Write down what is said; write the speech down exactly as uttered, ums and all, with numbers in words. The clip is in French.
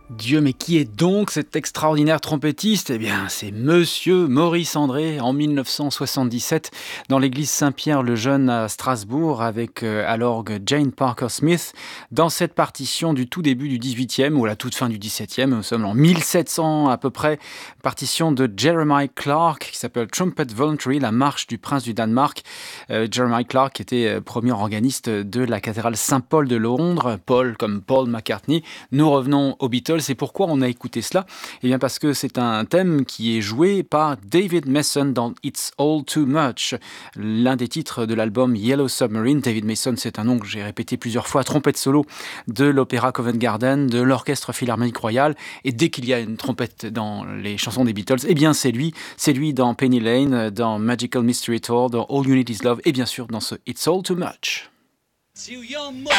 Dieu, mais qui est donc cet extraordinaire trompettiste? Eh bien, c'est Monsieur Maurice André, en mille neuf cent soixante-dix-sept, dans l'église Saint-Pierre-le-Jeune à Strasbourg, avec euh, à l'orgue Jane Parker Smith, dans cette partition du tout début du dix-huitième ou à la toute fin du dix-septième, nous sommes en mille sept cents à peu près, partition de Jeremiah Clark, qui s'appelle Trumpet Voluntary, la marche du prince du Danemark. Euh, Jeremiah Clark était euh, premier organiste de la cathédrale Saint-Paul de Londres, Paul comme Paul McCartney. Nous revenons aux Beatles. Et pourquoi on a écouté cela? Eh bien parce que c'est un thème qui est joué par David Mason dans It's All Too Much, l'un des titres de l'album Yellow Submarine. David Mason, c'est un nom que j'ai répété plusieurs fois, trompette solo de l'opéra Covent Garden, de l'orchestre philharmonique royal. Et dès qu'il y a une trompette dans les chansons des Beatles, eh bien c'est lui, c'est lui dans Penny Lane, dans Magical Mystery Tour, dans All You Need Is Love et bien sûr dans ce It's All Too Much. To your mother.